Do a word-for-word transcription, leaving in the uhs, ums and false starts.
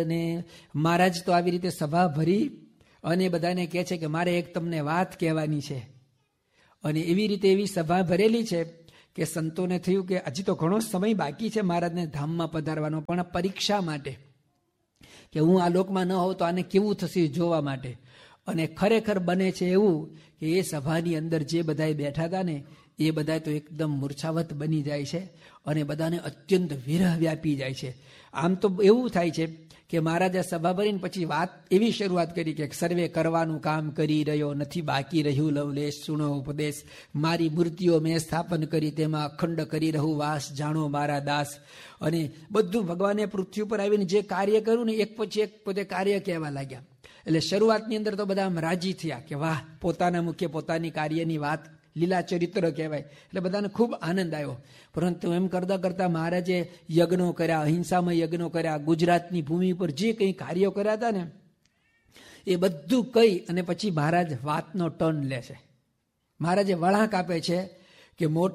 મહારાજને મહારાજ તો આવી રીતે સભા ભરી અને બધાને કહે છે કે મારે એક તમને વાત કહેવાની છે. અને એવી રીતે એવી સભા ભરેલી છે કે સંતોને થયું કે હજી તો ઘણો સમય બાકી છે મહારાજને ધામમાં પધારવાનો, પણ પરીક્ષા માટે કે હું આ લોકમાં ન હોઉં તો આને કેવું થશે જોવા માટે. અને ખરેખર બને છે એવું કે એ સભાની અંદર જે બધા બેઠા હતા ને એ બધા તો એકદમ મૂર્છાવત બની જાય છે અને બધાને અત્યંત વિરહ વ્યાપી જાય છે. આમ તો એવું થાય છે કે મહારાજે સભા ભરીને પછી વાત એવી શરૂઆત કરી કે સર્વે કરવાનું કામ કરી રહ્યો, નથી બાકી રહ્યું લવલેશ, સુણો ઉપદેશ, મારી મૂર્તિઓ મેં સ્થાપન કરી, તેમાં અખંડ કરી રહું વાસ, જાણો મારા દાસ. અને બધું ભગવાને પૃથ્વી ઉપર આવીને જે કાર્ય કર્યું ને એક પછી એક પોતે કાર્ય કહેવા લાગ્યા. એટલે શરૂઆતની અંદર તો બધા આમ રાજી થયા કે વાહ, પોતાના મુખ્ય પોતાની કાર્યની વાત, લીલા ચરિત્ર કહેવાય, એટલે બધાને ખૂબ આનંદ આવ્યો. પરંતુ એમ કરતા કરતા મહારાજે યજ્ઞો કર્યા, અહિંસામય યજ્ઞો કર્યા, ગુજરાતની ભૂમિ પર જે કંઈ કાર્યો કર્યા હતા ને એ બધું કહી અને પછી મહારાજ વાતનો ટર્ન લે છે. મહારાજે વળાંક આપે છે કે મોટા